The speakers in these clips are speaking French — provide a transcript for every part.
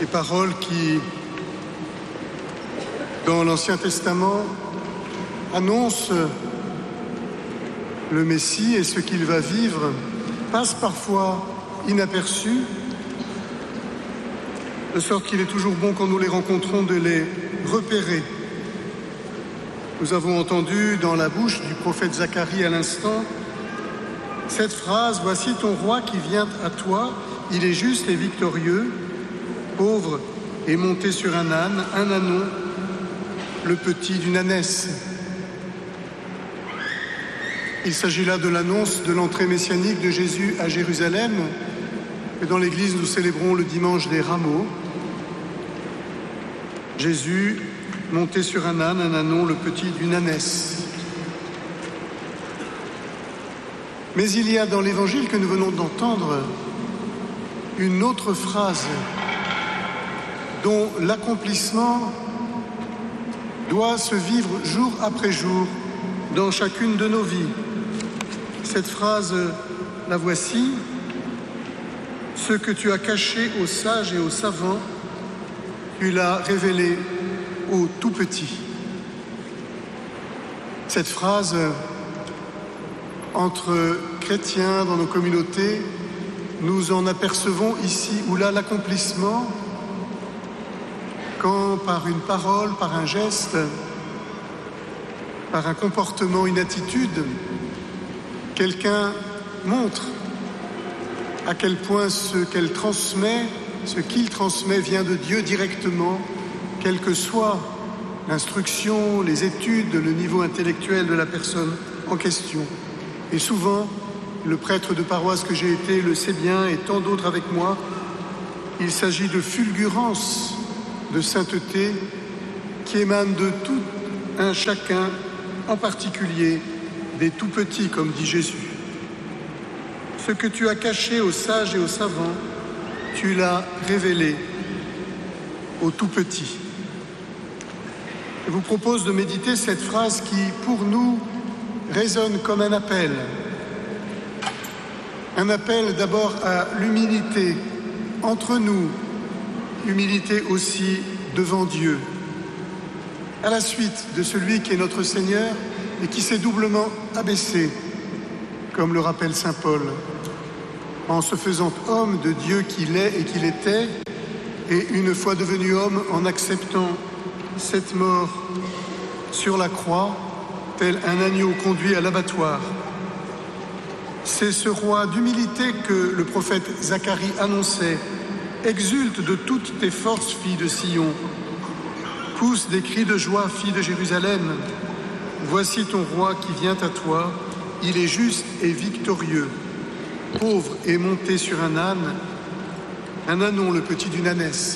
Des paroles qui, dans l'Ancien Testament, annoncent le Messie et ce qu'il va vivre, passent parfois inaperçus, de sorte qu'il est toujours bon, quand nous les rencontrons, de les repérer. Nous avons entendu dans la bouche du prophète Zacharie à l'instant cette phrase « Voici ton roi qui vient à toi, il est juste et victorieux, pauvre et monté sur un âne, un ânon, le petit d'une ânesse ». Il s'agit là de l'annonce de l'entrée messianique de Jésus à Jérusalem, que dans l'Église nous célébrons le dimanche des Rameaux. Jésus monté sur un âne, un ânon, le petit d'une ânesse. Mais il y a dans l'Évangile que nous venons d'entendre une autre phrase dont l'accomplissement doit se vivre jour après jour dans chacune de nos vies. Cette phrase, la voici: « Ce que tu as caché aux sages et aux savants, tu l'as révélé aux tout-petits ». Cette phrase, entre chrétiens dans nos communautés, nous en apercevons ici ou là l'accomplissement quand, par une parole, par un geste, par un comportement, une attitude, quelqu'un montre à quel point ce qu'il transmet vient de Dieu directement, quelle que soit l'instruction, les études, le niveau intellectuel de la personne en question. Et souvent, le prêtre de paroisse que j'ai été le sait bien, et tant d'autres avec moi, il s'agit de fulgurance, de sainteté qui émanent de tout un chacun, en particulier des tout-petits, comme dit Jésus. Ce que tu as caché aux sages et aux savants, tu l'as révélé aux tout-petits. Je vous propose de méditer cette phrase qui, pour nous, résonne comme un appel. Un appel d'abord à l'humilité entre nous, humilité aussi devant Dieu, à la suite de celui qui est notre Seigneur et qui s'est doublement abaissé, comme le rappelle saint Paul, en se faisant homme de Dieu qu'il est et qu'il était, et une fois devenu homme, en acceptant cette mort sur la croix, tel un agneau conduit à l'abattoir. C'est ce roi d'humilité que le prophète Zacharie annonçait. Exulte de toutes tes forces, fille de Sion. Pousse des cris de joie, fille de Jérusalem. Voici ton roi qui vient à toi. Il est juste et victorieux. Pauvre et monté sur un âne, un ânon, le petit d'une ânesse.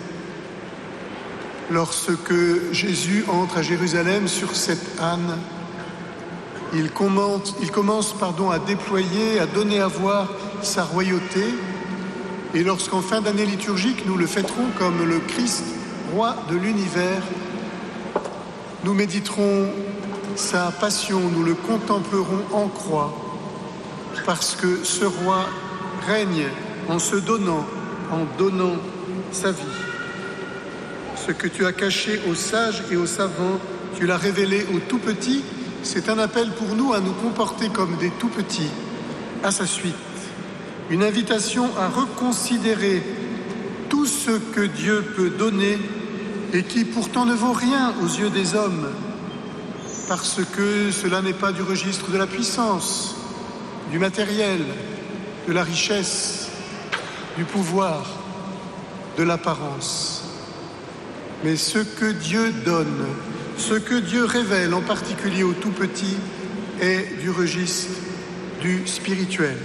Lorsque Jésus entre à Jérusalem sur cet âne, il commence à déployer, à donner à voir sa royauté. Et lorsqu'en fin d'année liturgique, nous le fêterons comme le Christ, roi de l'univers, nous méditerons sa passion, nous le contemplerons en croix, parce que ce roi règne en se donnant, en donnant sa vie. Ce que tu as caché aux sages et aux savants, tu l'as révélé aux tout-petits. C'est un appel pour nous à nous comporter comme des tout-petits, à sa suite. Une invitation à reconsidérer tout ce que Dieu peut donner et qui pourtant ne vaut rien aux yeux des hommes, parce que cela n'est pas du registre de la puissance, du matériel, de la richesse, du pouvoir, de l'apparence. Mais ce que Dieu donne, ce que Dieu révèle, en particulier aux tout-petits, est du registre du spirituel.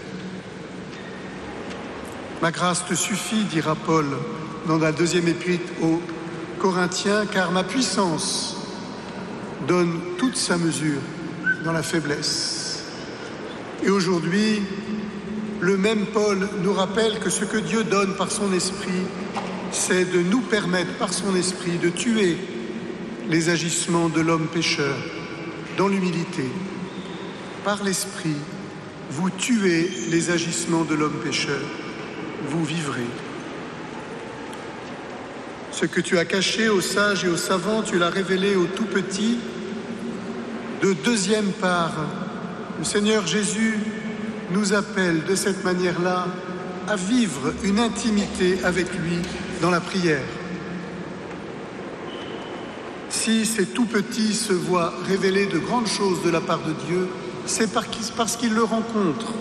Ma grâce te suffit, dira Paul dans la deuxième épître aux Corinthiens, car ma puissance donne toute sa mesure dans la faiblesse. Et aujourd'hui, le même Paul nous rappelle que ce que Dieu donne par son esprit, c'est de nous permettre par son esprit de tuer les agissements de l'homme pécheur dans l'humilité. Par l'esprit, vous tuez les agissements de l'homme pécheur, vous vivrez. Ce que tu as caché aux sages et aux savants, tu l'as révélé aux tout petits. De deuxième part, le Seigneur Jésus nous appelle de cette manière-là à vivre une intimité avec lui dans la prière. Si ces tout petits se voient révéler de grandes choses de la part de Dieu, c'est parce qu'ils le rencontrent.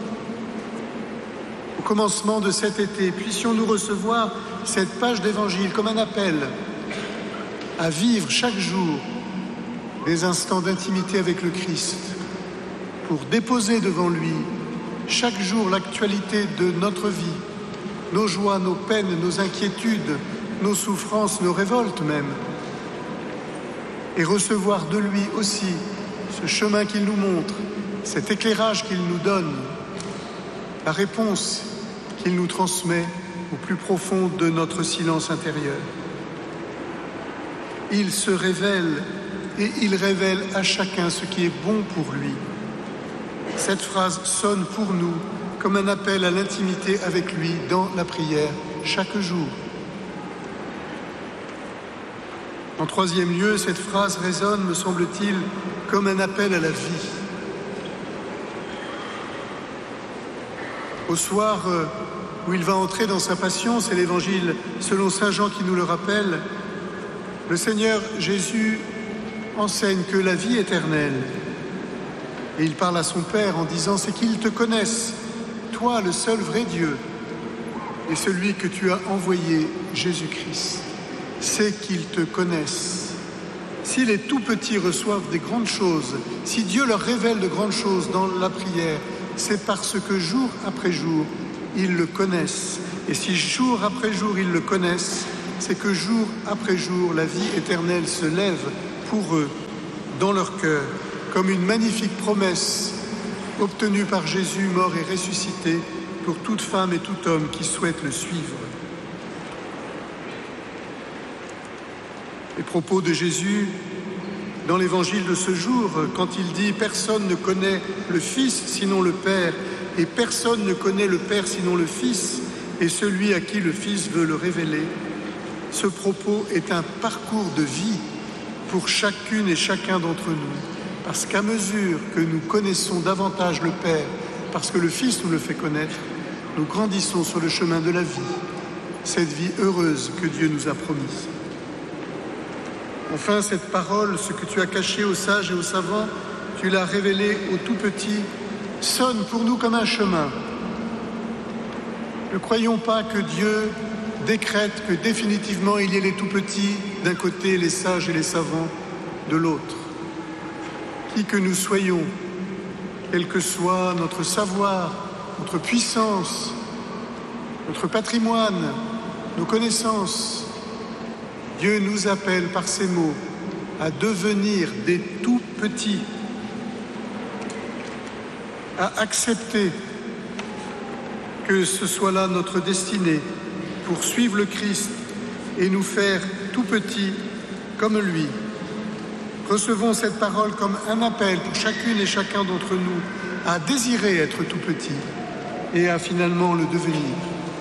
Au commencement de cet été, puissions-nous recevoir cette page d'évangile comme un appel à vivre chaque jour des instants d'intimité avec le Christ, pour déposer devant lui chaque jour l'actualité de notre vie, nos joies, nos peines, nos inquiétudes, nos souffrances, nos révoltes même, et recevoir de lui aussi ce chemin qu'il nous montre, cet éclairage qu'il nous donne, la réponse qu'il nous transmet au plus profond de notre silence intérieur. Il se révèle et il révèle à chacun ce qui est bon pour lui. Cette phrase sonne pour nous comme un appel à l'intimité avec lui dans la prière chaque jour. En troisième lieu, cette phrase résonne, me semble-t-il, comme un appel à la vie. Au soir où il va entrer dans sa passion, c'est l'évangile selon saint Jean qui nous le rappelle, le Seigneur Jésus enseigne que la vie éternelle, et il parle à son Père en disant, c'est qu'ils te connaissent, toi le seul vrai Dieu, et celui que tu as envoyé, Jésus-Christ. C'est qu'ils te connaissent. Si les tout petits reçoivent des grandes choses, si Dieu leur révèle de grandes choses dans la prière, c'est parce que jour après jour, ils le connaissent. Et si jour après jour, ils le connaissent, c'est que jour après jour, la vie éternelle se lève pour eux, dans leur cœur, comme une magnifique promesse obtenue par Jésus, mort et ressuscité, pour toute femme et tout homme qui souhaite le suivre. Les propos de Jésus dans l'évangile de ce jour, quand il dit « Personne ne connaît le Fils sinon le Père, et personne ne connaît le Père sinon le Fils, et celui à qui le Fils veut le révéler », ce propos est un parcours de vie pour chacune et chacun d'entre nous. Parce qu'à mesure que nous connaissons davantage le Père, parce que le Fils nous le fait connaître, nous grandissons sur le chemin de la vie, cette vie heureuse que Dieu nous a promise. Enfin, cette parole, ce que tu as caché aux sages et aux savants, tu l'as révélé aux tout petits, sonne pour nous comme un chemin. Ne croyons pas que Dieu décrète que définitivement il y ait les tout petits d'un côté, les sages et les savants de l'autre. Qui que nous soyons, quel que soit notre savoir, notre puissance, notre patrimoine, nos connaissances, Dieu nous appelle par ces mots à devenir des tout petits, à accepter que ce soit là notre destinée pour suivre le Christ et nous faire tout petits comme lui. Recevons cette parole comme un appel pour chacune et chacun d'entre nous à désirer être tout petit et à finalement le devenir.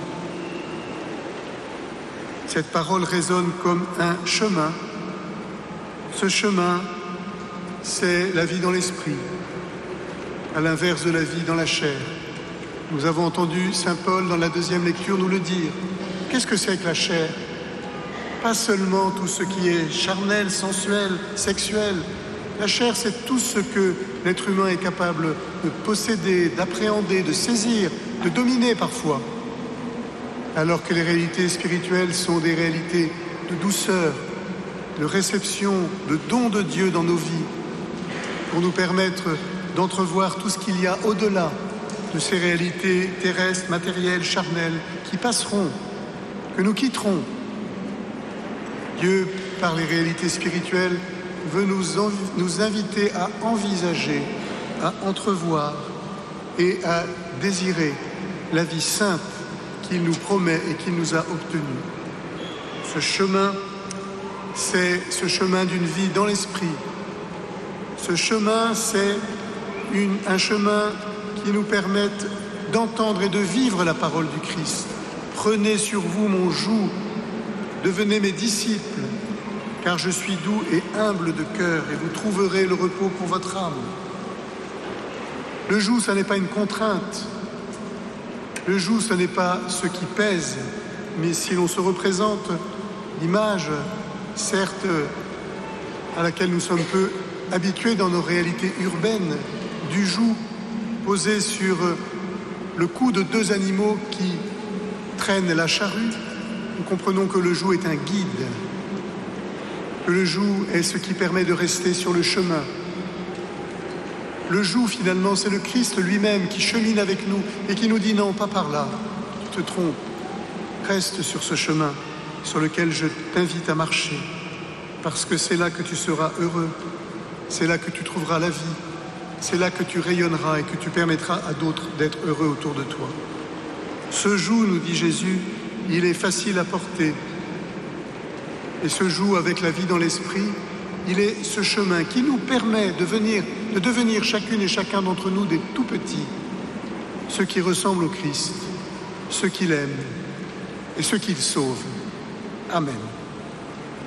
Cette parole résonne comme un chemin. Ce chemin, c'est la vie dans l'esprit, à l'inverse de la vie dans la chair. Nous avons entendu saint Paul dans la deuxième lecture nous le dire. Qu'est-ce que c'est que la chair ? Pas seulement tout ce qui est charnel, sensuel, sexuel. La chair, c'est tout ce que l'être humain est capable de posséder, d'appréhender, de saisir, de dominer parfois. Alors que les réalités spirituelles sont des réalités de douceur, de réception, de don de Dieu dans nos vies, pour nous permettre d'entrevoir tout ce qu'il y a au-delà de ces réalités terrestres, matérielles, charnelles, qui passeront, que nous quitterons. Dieu, par les réalités spirituelles, veut nous inviter à envisager, à entrevoir et à désirer la vie sainte qu'il nous promet et qu'il nous a obtenue. Ce chemin, c'est ce chemin d'une vie dans l'esprit. Ce chemin, c'est un chemin qui nous permette d'entendre et de vivre la parole du Christ. Prenez sur vous mon joug Devenez mes disciples, car je suis doux et humble de cœur, et vous trouverez le repos pour votre âme. Le joug, ça n'est pas une contrainte. Le joug, ce n'est pas ce qui pèse, mais si l'on se représente l'image, certes, à laquelle nous sommes peu habitués dans nos réalités urbaines, du joug posé sur le cou de deux animaux qui traînent la charrue, nous comprenons que le joug est un guide, que le joug est ce qui permet de rester sur le chemin. Le joug, finalement, c'est le Christ lui-même qui chemine avec nous et qui nous dit « Non, pas par là, tu te trompes, reste sur ce chemin sur lequel je t'invite à marcher, parce que c'est là que tu seras heureux, c'est là que tu trouveras la vie, c'est là que tu rayonneras et que tu permettras à d'autres d'être heureux autour de toi. » Ce joug, nous dit Jésus, il est facile à porter. Et ce joug avec la vie dans l'esprit, il est ce chemin qui nous permet de devenir chacune et chacun d'entre nous des tout petits, ceux qui ressemblent au Christ, ceux qu'il aime et ceux qu'il sauve. Amen.